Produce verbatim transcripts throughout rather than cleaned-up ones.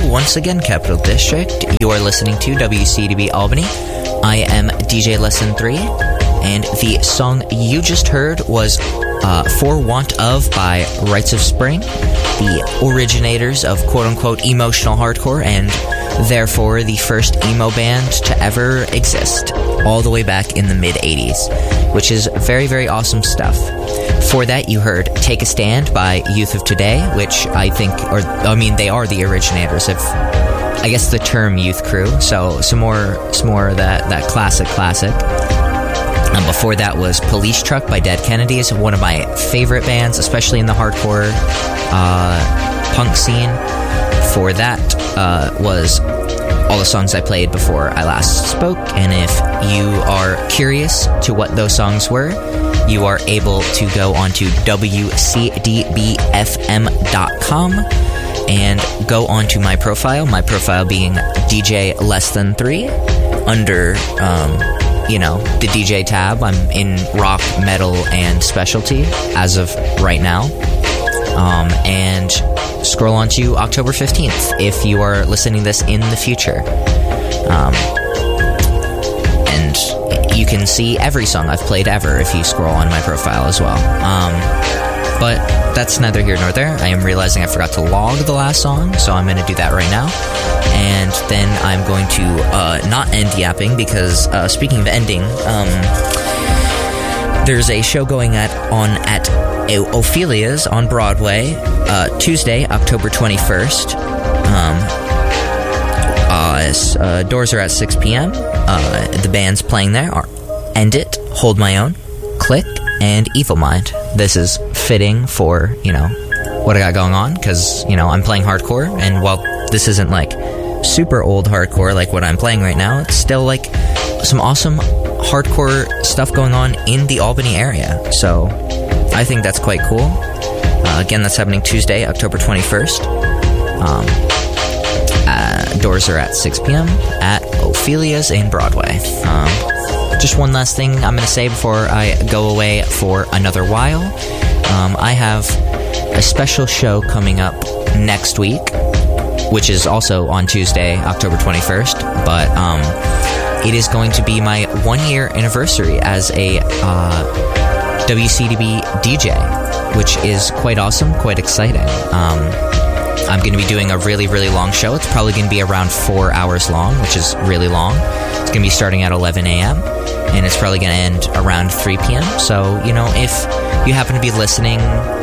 once again, Capital District. You are listening to W C D B Albany. I am D J Lesson three, and the song you just heard was uh, For Want Of by Rites of Spring, the originators of quote-unquote emotional hardcore, and therefore the first emo band to ever exist, all the way back in the mid-eighties, which is very, very awesome stuff. For that, you heard Take a Stand by Youth of Today, which I think, or I mean, they are the originators of, I guess, the term youth crew, so some more, some more of that, that classic classic. And before that was Police Truck by Dead Kennedys, one of my favorite bands, especially in the hardcore uh, punk scene. For that uh, was all the songs I played before I last spoke, and if you are curious to what those songs were, you are able to go onto W C D B F M dot com and go onto my profile, my profile being D J Less Than Three, under, um, you know, the D J tab. I'm in rock, metal, and specialty as of right now. Um, and scroll on to October fifteenth if you are listening to this in the future. Um, and you can see every song I've played ever if you scroll on my profile as well. Um, but that's neither here nor there. I am realizing I forgot to log the last song, so I'm going to do that right now. And then I'm going to uh, not end yapping because, uh, speaking of ending, um, there's a show going at on at Ophelia's on Broadway, uh, Tuesday, October twenty-first. Um, uh, uh, doors are at six p.m. Uh, the bands playing there are End It, Hold My Own, Click, and Evil Mind. This is fitting for, you know, what I got going on, because, you know, I'm playing hardcore, and while this isn't, like, super old hardcore like what I'm playing right now, it's still, like, some awesome hardcore stuff going on in the Albany area, so I think that's quite cool. Uh, again, that's happening Tuesday, October twenty-first. Um, uh, doors are at six p.m. at Ophelia's in Broadway. Um, just one last thing I'm going to say before I go away for another while. Um, I have a special show coming up next week, which is also on Tuesday, October twenty-first, but um, it is going to be my one-year anniversary as a uh, W C D B D J, which is quite awesome, quite exciting. Um, I'm going to be doing a really, really long show. It's probably going to be around four hours long, which is really long. It's going to be starting at eleven a.m., and it's probably going to end around three p.m. So, you know, if you happen to be listening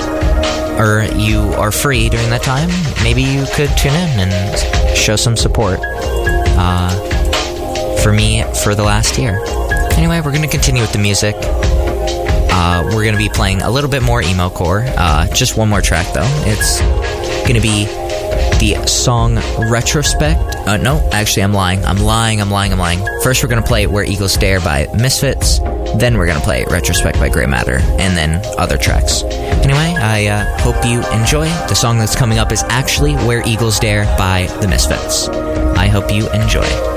or you are free during that time, maybe you could tune in and show some support uh, for me for the last year. Anyway, we're going to continue with the music. Uh, we're going to be playing a little bit more emo core. Uh, just one more track, though. It's going to be the song Retrospect. Uh, no, actually, I'm lying. I'm lying, I'm lying, I'm lying. First, we're going to play Where Eagles Dare by Misfits. Then we're going to play Retrospect by Grey Matter. And then other tracks. Anyway, I uh, hope you enjoy. The song that's coming up is actually Where Eagles Dare by the Misfits. I hope you enjoy.